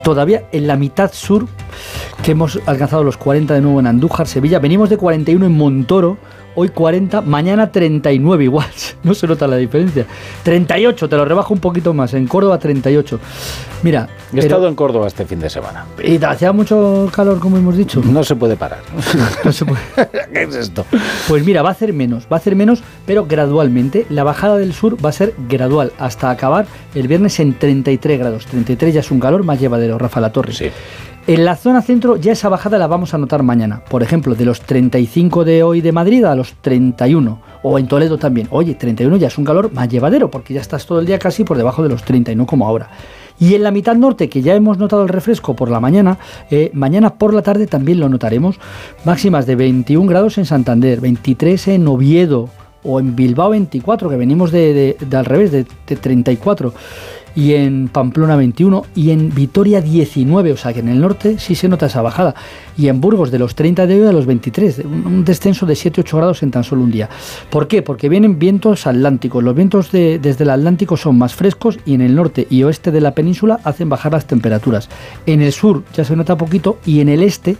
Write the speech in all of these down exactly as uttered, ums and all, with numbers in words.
Todavía en la mitad sur, que hemos alcanzado los cuarenta de nuevo en Andújar, Sevilla. Venimos de cuarenta y uno en Montoro, hoy cuarenta, mañana treinta y nueve igual. No se nota la diferencia. treinta y ocho, te lo rebajo un poquito más. En Córdoba treinta y ocho. Mira, he pero, estado en Córdoba este fin de semana. ¿Y hacía mucho calor, como hemos dicho? No se puede parar. No se puede. ¿Qué es esto? Pues mira, va a hacer menos, va a hacer menos, pero gradualmente. La bajada del sur va a ser gradual, hasta acabar el viernes en treinta y tres grados. treinta y tres ya es un calor más llevadero, Rafa La Torre. Sí. En la zona centro ya esa bajada la vamos a notar mañana. Por ejemplo, de los treinta y cinco de hoy de Madrid a los treinta y uno. O en Toledo también. Oye, treinta y uno ya es un calor más llevadero, porque ya estás todo el día casi por debajo de los treinta y no como ahora. Y en la mitad norte, que ya hemos notado el refresco por la mañana, eh, mañana por la tarde también lo notaremos. Máximas de veintiún grados en Santander, veintitrés en Oviedo, o en Bilbao veinticuatro, que venimos de, de, de al revés, de, de treinta y cuatro. Y en Pamplona veintiuno, y en Vitoria diecinueve, o sea que en el norte sí se nota esa bajada. Y en Burgos de los treinta de hoy a los veintitrés, un, un descenso de siete a ocho grados en tan solo un día. ¿Por qué? Porque vienen vientos atlánticos. Los vientos de, desde el Atlántico son más frescos y en el norte y oeste de la península hacen bajar las temperaturas. En el sur ya se nota poquito y en el este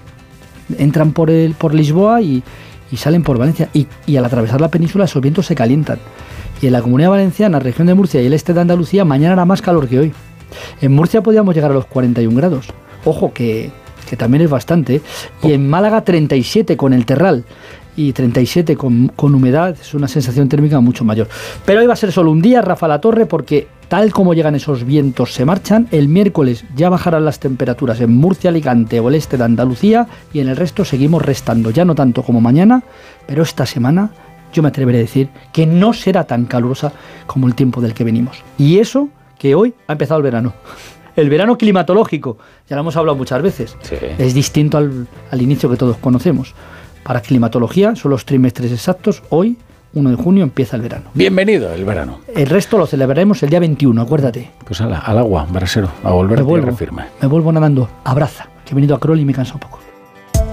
entran por, el, por Lisboa y, y salen por Valencia. Y, y al atravesar la península esos vientos se calientan. Y en la Comunidad Valenciana, región de Murcia y el este de Andalucía, mañana hará más calor que hoy. En Murcia podríamos llegar a los cuarenta y un grados. Ojo, que, que también es bastante. Y en Málaga treinta y siete con el terral. Y treinta y siete con, con humedad. Es una sensación térmica mucho mayor. Pero hoy va a ser solo un día, Rafa La Torre, porque tal como llegan esos vientos se marchan. El miércoles ya bajarán las temperaturas en Murcia, Alicante o el este de Andalucía. Y en el resto seguimos restando. Ya no tanto como mañana, pero esta semana yo me atreveré a decir que no será tan calurosa como el tiempo del que venimos. Y eso que hoy ha empezado el verano. El verano climatológico, ya lo hemos hablado muchas veces. Sí. Es distinto al, al inicio que todos conocemos. Para climatología son los trimestres exactos. Hoy, uno de junio, empieza el verano. Bienvenido el verano. El resto lo celebraremos el día veintiuno, acuérdate. Pues ala, al agua, brasero, a volver a tierra firme. Me vuelvo nadando. Abraza, que he venido a Crowley y me cansa un poco.